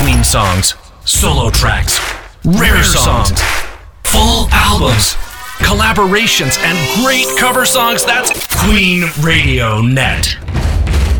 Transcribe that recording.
Queen songs, solo tracks, rare songs, full albums, collaborations, and great cover songs. That's Queen Radio Net.